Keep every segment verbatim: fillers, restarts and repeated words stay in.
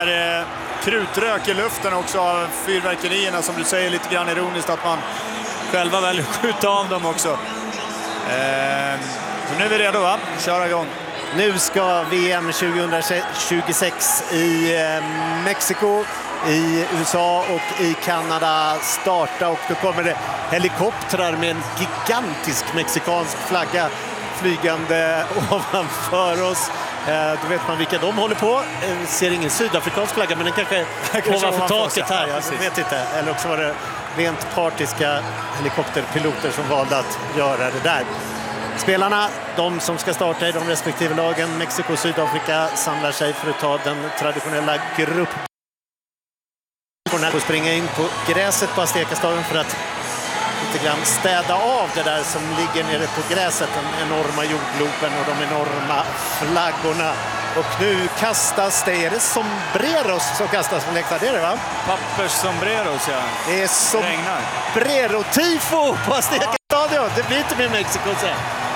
Eh, krutrök i luften också av fyrverkerierna, som du säger lite grann ironiskt att man själva väljer att skjuta av dem också. Eh, så nu är vi redo, va? Köra igång. Nu ska V M tjugohundratjugosex i eh, Mexiko, i U S A och i Kanada starta, och då kommer det helikoptrar med en gigantisk mexikansk flagga flygande ovanför oss. Eh, då vet man vilka de håller på. Eh, ser ingen sydafrikansk flagga, men den kanske är ovanför taket här. Jag vet inte. Eller också var det rent partiska helikopterpiloter som valde att göra det där. Spelarna, de som ska starta i de respektive lagen, Mexiko och Sydafrika, samlar sig för att ta den traditionella grupp. Och springa in på gräset på Azteca-stadion för att lite grann städa av det där som ligger nere på gräset, den enorma jordgloben och de enorma flaggorna. Och nu kastas det, är det sombreros som kastas från läktaren, det är det, va? Pappers sombreros, ja. Det är sombrero-tifo på Azteca-stadion. Det blir inte med Mexiko sen.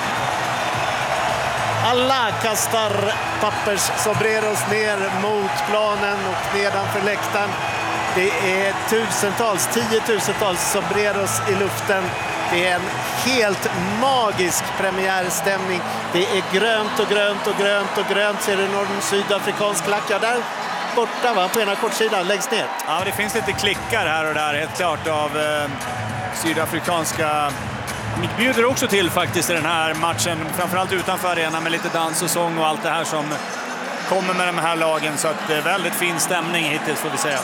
Alla kastar pappers sombreros ner mot planen och nedanför läktaren. Det är tusentals, tiotusentals sombreros i luften. Det är en helt magisk premiärstämning. Det är grönt och grönt och grönt och grönt. Ser du någon sydafrikansk klacka där borta, va? På ena kortsidan, längst ner. Ja, det finns lite klickar här och där, helt klart, av eh, sydafrikanska. Det bjuder också till faktiskt i den här matchen, framförallt utanför arenan, med lite dans och sång och allt det här som kommer med de här lagen. Så att det är väldigt fin stämning hittills, får vi säga.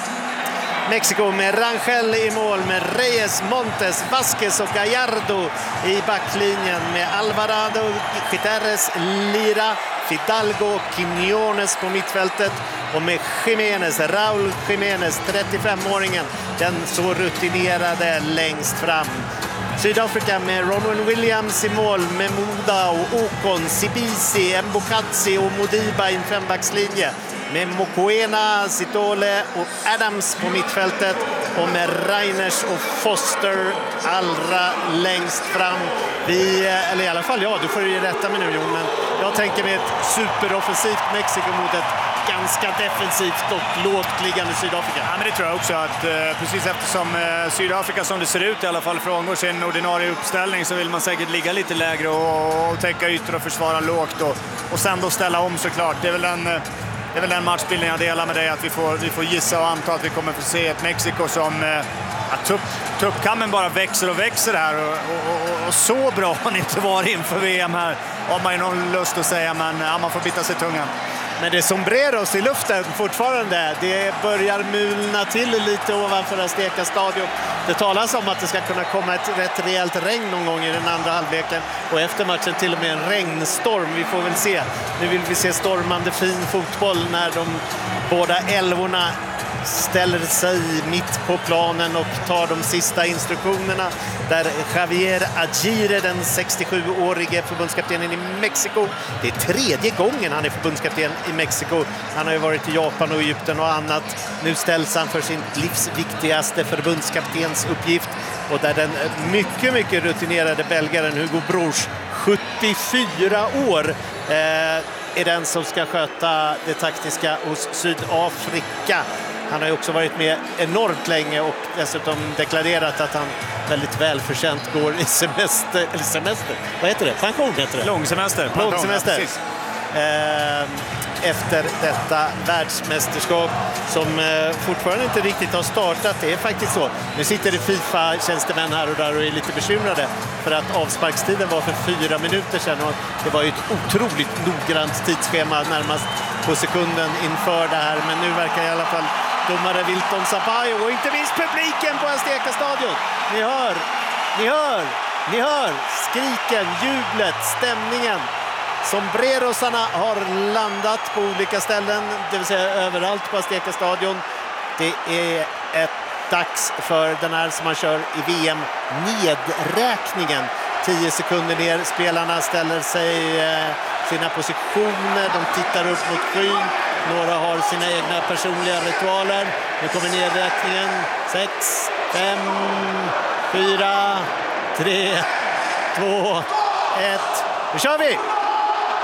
Mexiko med Rangel i mål, med Reyes, Montes, Vasquez och Gallardo i backlinjen, med Alvarado, Gutierrez, Lira, Fidalgo och Quiñones på mittfältet, och med Jiménez, Raúl Jiménez, trettiofemåringen, den så rutinerade längst fram. Sydafrika med Ronwen Williams i mål, med Muda och Ocon, Sibisi, Mbokatsi och Modiba i en fembackslinje, med Mokoena, Sitole och Adams på mittfältet, och med Reiners och Foster allra längst fram. Vi, eller i alla fall, ja, du får ju rätta mig nu, Jon, men jag tänker med ett superoffensivt Mexiko mot ett ganska defensivt och lågt liggande Sydafrika. Ja, men det tror jag också, att eh, precis eftersom eh, Sydafrika, som det ser ut i alla fall, frångår sin ordinarie uppställning, så vill man säkert ligga lite lägre och, och täcka ytor och försvara lågt, och, och sen då ställa om, såklart. Det är väl en... Eh, Det är väl den matchbilden jag delar med dig, att vi får, vi får gissa och anta att vi kommer få se ett Mexiko som... Eh, att tupp, tuppkammen bara växer och växer här, och, och, och, och så bra har inte varit inför V M här, har man ju någon lust att säga, men ja, man får bita sig tungan. Men det är sombreros i luften fortfarande. Det börjar mulna till lite ovanför Azteca-stadion. Det talas om att det ska kunna komma ett rätt rejält regn någon gång i den andra halvleken. Och efter matchen till och med en regnstorm. Vi får väl se. Nu vill vi se stormande fin fotboll när de båda älvorna ställer sig mitt på planen och tar de sista instruktionerna, där Javier Aguirre, den sextiosjuårige förbundskaptenen i Mexiko, det är tredje gången han är förbundskapten i Mexiko. Han har ju varit i Japan och Egypten och annat. Nu ställs han för sin livs viktigaste förbundskaptens uppgift, och där den mycket, mycket rutinerade belgaren Hugo Broos, sjuttiofyra år, eh, är den som ska sköta det taktiska hos Sydafrika. Han har ju också varit med enormt länge och dessutom deklarerat att han väldigt välförtjänt går i semester, eller semester, vad heter det? Pension heter det. Långsemester. Långsemester. Eh, efter detta världsmästerskap som eh, fortfarande inte riktigt har startat. Det är faktiskt så. Nu sitter det FIFA-tjänstemän här och där och är lite bekymrade för att avsparkstiden var för fyra minuter sedan, och det var ju ett otroligt noggrant tidsschema närmast på sekunden inför det här. Men nu verkar i alla fall domare Wilton Sampaio och inte minst publiken på Azteca-stadion. Ni hör, ni hör, ni hör skriken, jublet, stämningen. Sombrerosarna har landat på olika ställen, det vill säga överallt på Azteca-stadion. Det är ett dags för den här som man kör i V M-nedräkningen. Tio sekunder ner, spelarna ställer sig eh, sina positioner, de tittar upp mot skyn. Några har sina egna personliga ritualer. Nu kommer nedräkningen. Sex, fem, fyra, tre, två, ett. Nu kör vi!